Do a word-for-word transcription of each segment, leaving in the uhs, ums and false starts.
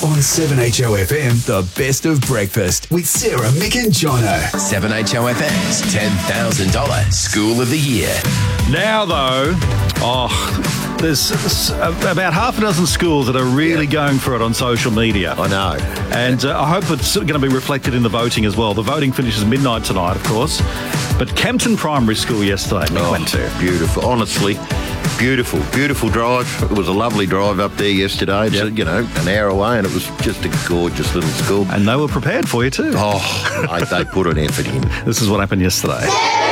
On seven H O F M, the best of breakfast with Sarah, Mick and Jono. seven H O F M's ten thousand dollars School of the Year. Now, though, oh, there's s- about half a dozen schools that are really Yeah. going for it on social media. I know. And uh, I hope it's going to be reflected in the voting as well. The voting finishes midnight tonight, of course. But Kempton Primary School yesterday, Mick Oh, went to. beautiful. Honestly, beautiful, beautiful drive. It was a lovely drive up there yesterday. It's, Yep. you know, an hour away, and it was just a gorgeous little school. And they were prepared for you too. Oh, I, they put an effort in. This is what happened yesterday.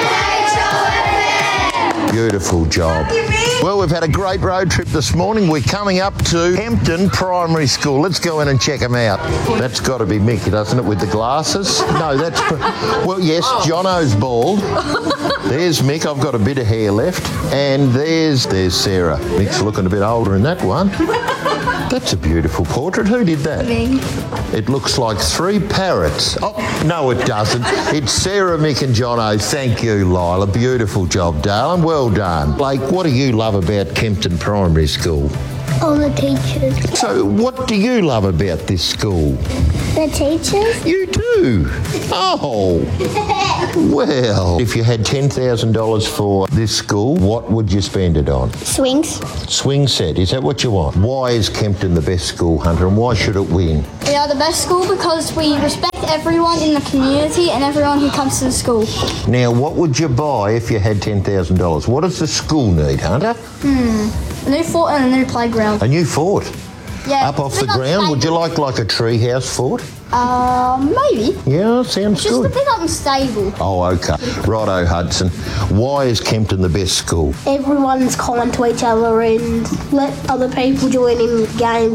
Beautiful job. Well, we've had a great road trip this morning. We're coming up to Kempton Primary School. Let's go in and check them out. That's got to be Mickey, doesn't it, with the glasses? No, that's... Pr- well, yes, Jono's bald. There's Mick. I've got a bit of hair left. And there's there's Sarah. Mick's looking a bit older in that one. That's a beautiful portrait. Who did that? Me. It looks like three parrots. Oh, no, it doesn't. It's Sarah, Mick and Jono. Thank you, Lila. Beautiful job, darling. Well done. Blake, what do you love about Kempton Primary School? All the teachers. So what do you love about this school? The teachers? You do? Oh, well. If you had ten thousand dollars for this school, what would you spend it on? Swings. Swing set, is that what you want? Why is Kempton the best school, Hunter, and why should it win? We are the best school because we respect everyone in the community and everyone who comes to the school. Now, what would you buy if you had ten thousand dollars? What does the school need, Hunter? A new fort and a new playground. A new fort? Yeah. Up off the big up ground? Would you stable. like like a treehouse fort? Uh, maybe. Yeah, sounds Just a good. bit unstable. Oh, okay. Righto, Hudson. Why is Kempton the best school? Everyone's kind to each other and let other people join in games.